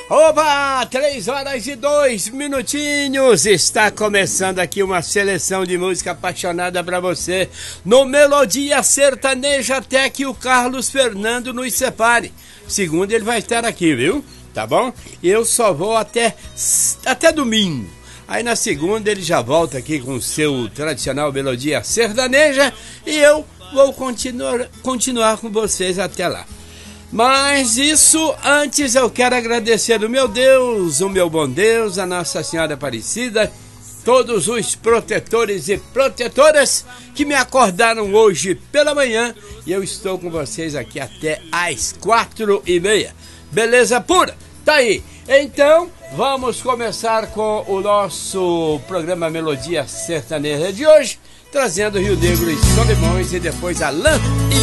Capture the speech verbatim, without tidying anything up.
Oba! Três horas e dois minutinhos. Está começando aqui uma seleção de música apaixonada para você no Melodia Sertaneja, até que o Carlos Fernando nos separe. Segundo, ele vai estar aqui, viu? Tá bom? Eu só vou até, até domingo. Aí na segunda ele já volta aqui com o seu tradicional Melodia Sertaneja e eu vou continuar, continuar com vocês até lá. Mas isso, antes eu quero agradecer o meu Deus, o meu bom Deus, a Nossa Senhora Aparecida, todos os protetores e protetoras que me acordaram hoje pela manhã e eu estou com vocês aqui até às quatro e meia. Beleza pura? Tá aí. Então, vamos começar com o nosso programa Melodia Sertaneja de hoje, trazendo Rio Negro e Solimões e depois Alain e